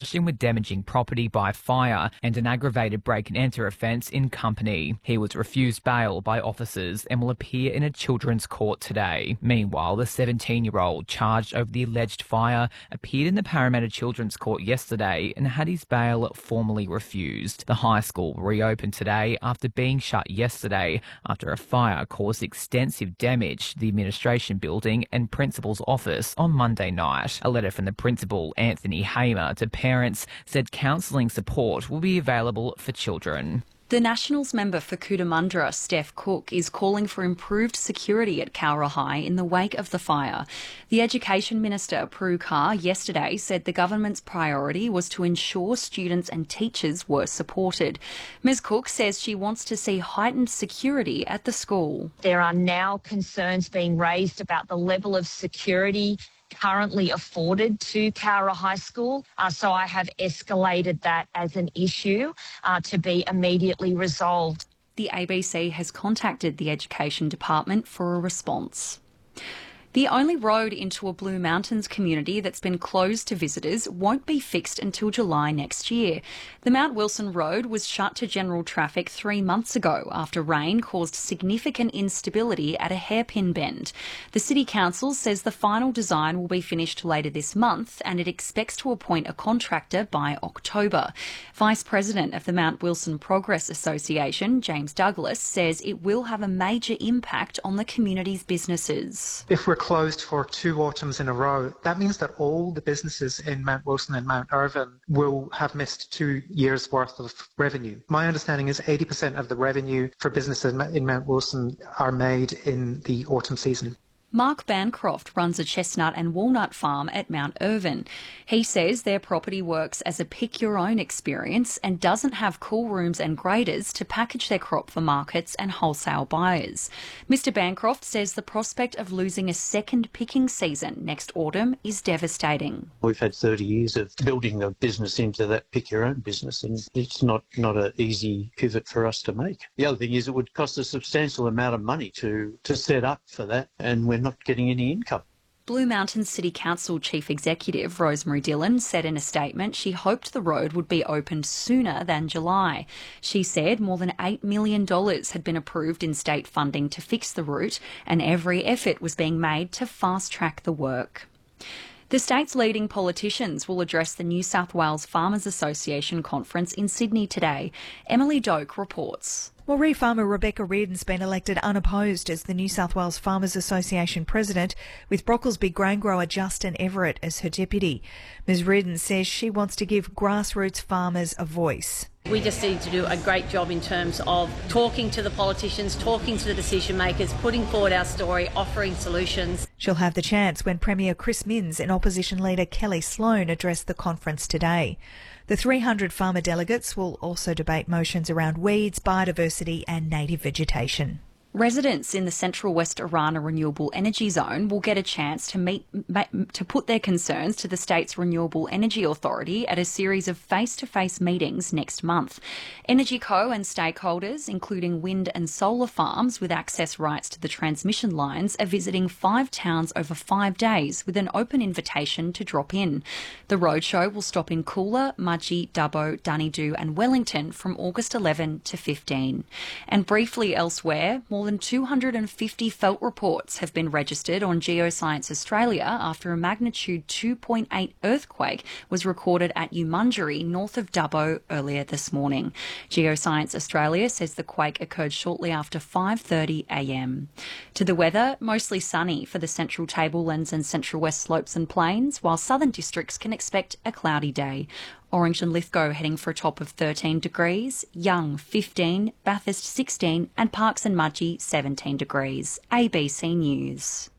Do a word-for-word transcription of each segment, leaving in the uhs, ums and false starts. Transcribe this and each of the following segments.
him with damaging property by fire and an aggravated break-and-enter offence in company. He was refused bail by officers and will appear in a children's court today. Meanwhile, the seventeen-year-old charged over the alleged fire appeared in the Parramatta Children's Court yesterday and had his bail formally refused. The high school reopened today after being shut yesterday after a fire caused extensive damage to the administration building and principal's office on Monday night. A letter from the principal, Anthony Hamer, to parents said counselling support will be available for children. The Nationals member for Cootamundra, Steph Cook, is calling for improved security at Cowra High in the wake of the fire. The Education Minister, Prue Carr, yesterday said the government's priority was to ensure students and teachers were supported. Miz Cook says she wants to see heightened security at the school. There are now concerns being raised about the level of security currently afforded to Cowra High School, uh, so I have escalated that as an issue uh, to be immediately resolved. The A B C has contacted the Education Department for a response. The only road into a Blue Mountains community that's been closed to visitors won't be fixed until July next year. The Mount Wilson Road was shut to general traffic three months ago after rain caused significant instability at a hairpin bend. The City Council says the final design will be finished later this month and it expects to appoint a contractor by October. Vice President of the Mount Wilson Progress Association, James Douglas, says it will have a major impact on the community's businesses. If we're closed for two autumns in a row, that means that all the businesses in Mount Wilson and Mount Irvin will have missed two years' worth of revenue. My understanding is eighty percent of the revenue for businesses in Mount Wilson are made in the autumn season. Mark Bancroft runs a chestnut and walnut farm at Mount Irvin. He says their property works as a pick-your-own experience and doesn't have cool rooms and graders to package their crop for markets and wholesale buyers. Mister Bancroft says the prospect of losing a second picking season next autumn is devastating. We've had thirty years of building a business into that pick-your-own business, and it's not, not an easy pivot for us to make. The other thing is it would cost a substantial amount of money to, to set up for that, and we're not getting any income. Blue Mountains City Council Chief Executive Rosemary Dillon said in a statement she hoped the road would be opened sooner than July. She said more than eight million dollars had been approved in state funding to fix the route and every effort was being made to fast-track the work. The state's leading politicians will address the New South Wales Farmers Association conference in Sydney today. Emily Doak reports. Moree farmer Rebecca Reardon's been elected unopposed as the New South Wales Farmers Association president, with Brocklesby grain grower Justin Everett as her deputy. Ms Reardon says she wants to give grassroots farmers a voice. We just need to do a great job in terms of talking to the politicians, talking to the decision makers, putting forward our story, offering solutions. She'll have the chance when Premier Chris Minns and opposition leader Kelly Sloan address the conference today. The three hundred farmer delegates will also debate motions around weeds, biodiversity and native vegetation. Residents in the Central West Orana Renewable Energy Zone will get a chance to meet to put their concerns to the state's Renewable Energy Authority at a series of face-to-face meetings next month. EnergyCo and stakeholders, including wind and solar farms with access rights to the transmission lines, are visiting five towns over five days with an open invitation to drop in. The roadshow will stop in Coolah, Mudgee, Dubbo, Dunedoo and Wellington from August eleventh to fifteenth. And briefly elsewhere, more than two hundred fifty felt reports have been registered on Geoscience Australia after a magnitude two point eight earthquake was recorded at Umundjeri, north of Dubbo, earlier this morning. Geoscience Australia says the quake occurred shortly after five thirty a m. To the weather, mostly sunny for the central tablelands and central west slopes and plains, while southern districts can expect a cloudy day. Orange and Lithgow heading for a top of thirteen degrees, Young fifteen, Bathurst sixteen and Parkes and Mudgee seventeen degrees. A B C News.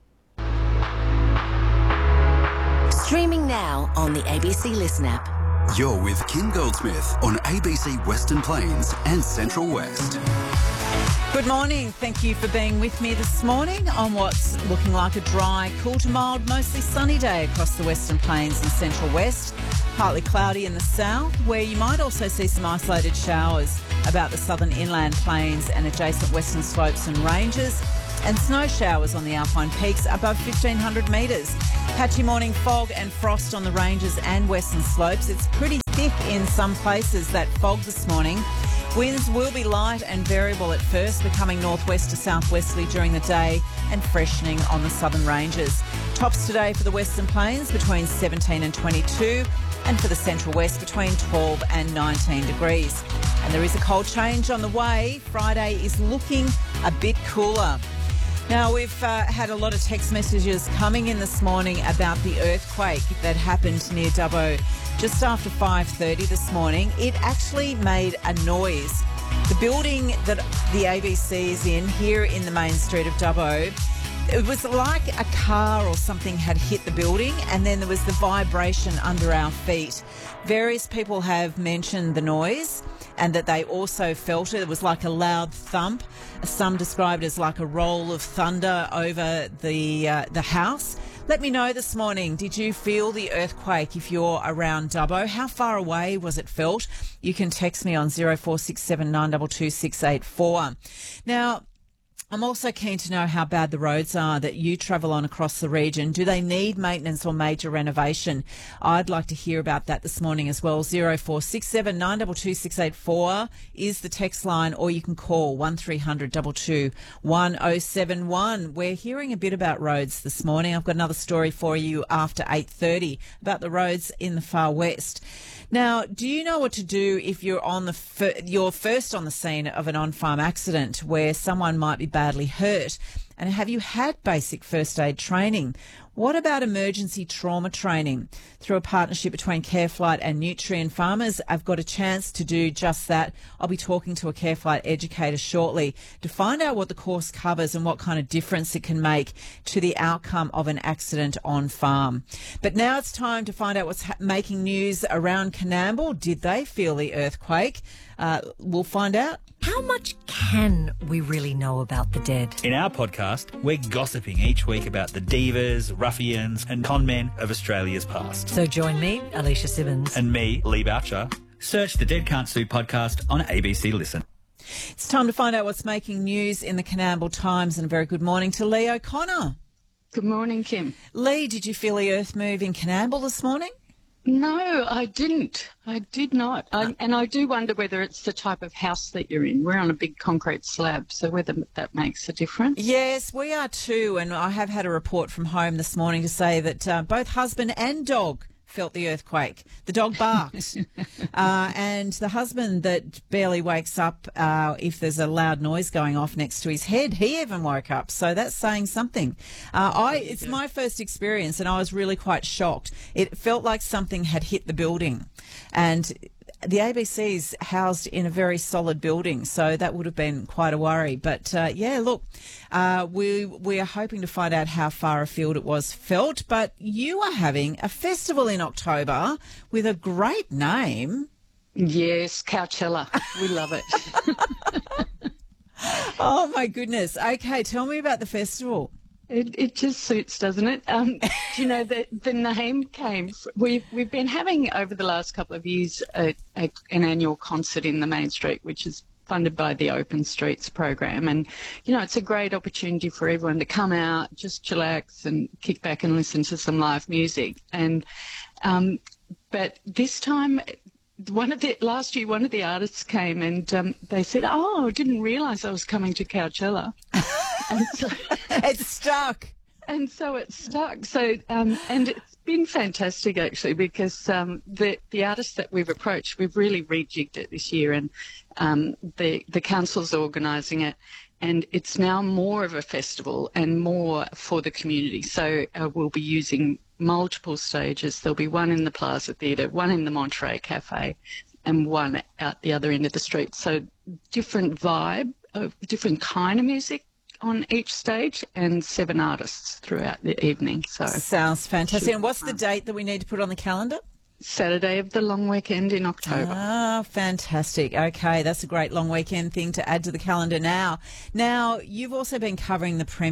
Streaming now on the A B C Listen app. You're with Kim Goldsmith on A B C Western Plains and Central West. Good morning. Thank you for being with me this morning on what's looking like a dry, cool to mild, mostly sunny day across the Western Plains and Central West. Partly cloudy in the south, where you might also see some isolated showers about the southern inland plains and adjacent western slopes and ranges. and snow showers on the Alpine peaks above fifteen hundred metres. Patchy morning fog and frost on the ranges and western slopes. It's pretty thick in some places, that fog this morning. Winds will be light and variable at first, becoming northwest to southwesterly during the day and freshening on the southern ranges. Tops today for the Western Plains between seventeen and twenty-two, and for the Central West between twelve and nineteen degrees. And there is a cold change on the way. Friday is looking a bit cooler. Now, we've uh, had a lot of text messages coming in this morning about the earthquake that happened near Dubbo just after five thirty this morning. It actually made a noise. The building that the A B C is in here in the main street of Dubbo, it was like a car or something had hit the building, and then there was the vibration under our feet. Various people have mentioned the noise and that they also felt it. It was like a loud thump. Some described it as like a roll of thunder over the uh, the house. Let me know this morning, did you feel the earthquake if you're around Dubbo? How far away was it felt? You can text me on zero four six seven nine two two six eight four. Now, I'm also keen to know how bad the roads are that you travel on across the region. Do they need maintenance or major renovation? I'd like to hear about that this morning as well. zero four six seven nine two two six eight four is the text line, or you can call one three hundred two two one oh seven one. We're hearing a bit about roads this morning. I've got another story for you after eight thirty about the roads in the far west. Now, do you know what to do if you're on the fir- you're first on the scene of an on-farm accident where someone might be badly hurt? And have you had basic first aid training? What about emergency trauma training? Through a partnership between CareFlight and Nutrien Farmers, I've got a chance to do just that. I'll be talking to a CareFlight educator shortly to find out what the course covers and what kind of difference it can make to the outcome of an accident on farm. But now it's time to find out what's ha- making news around Coonamble. Did they feel the earthquake? Uh, we'll find out. How much can we really know about the dead? In our podcast, we're gossiping each week about the divas, ruffians and conmen of Australia's past. So join me, Alicia Simmons. And me, Lee Boucher. Search the Dead Can't Sue podcast on A B C Listen. It's time to find out what's making news in the Coonamble Times, and a very good morning to Lee O'Connor. Good morning, Kim. Lee, did you feel the earth move in Coonamble this morning? No, I didn't. I did not. I, and I do wonder whether it's the type of house that you're in. We're on a big concrete slab, so whether that makes a difference. Yes, we are too. And I have had a report from home this morning to say that uh, both husband and dog felt the earthquake. The dog barked. uh, and the husband that barely wakes up uh, if there's a loud noise going off next to his head, he even woke up. So that's saying something. Uh, I It's my first experience, and I was really quite shocked. It felt like something had hit the building. And the A B C's housed in a very solid building, so that would have been quite a worry. But, uh, yeah, look, uh, we we are hoping to find out how far afield it was felt. But you are having a festival in October with a great name. Yes, Coachella. We love it. Oh, my goodness. Okay, tell me about the festival. It, it just suits, doesn't it? Um, do you know, the, the name came... We've, we've been having, over the last couple of years, a, a, an annual concert in the Main Street, which is funded by the Open Streets program. And, you know, it's a great opportunity for everyone to come out, just chillax and kick back and listen to some live music. And um, but this time... One of the last year, one of the artists came and um, they said, "Oh, I didn't realise I was coming to Coachella." And so it stuck, and so it stuck. So um, and it's been fantastic actually, because um, the the artists that we've approached, we've really rejigged it this year, and um, the the council's organising it. And it's now more of a festival and more for the community. So uh, we'll be using multiple stages. There'll be one in the Plaza Theatre, one in the Monterey Cafe, and one out the other end of the street. So different vibe, of different kind of music on each stage, and seven artists throughout the evening. So sounds fantastic. And what's the date that we need to put on the calendar? Saturday of the long weekend in October. Ah, fantastic. Okay, that's a great long weekend thing to add to the calendar now. Now, you've also been covering the Premier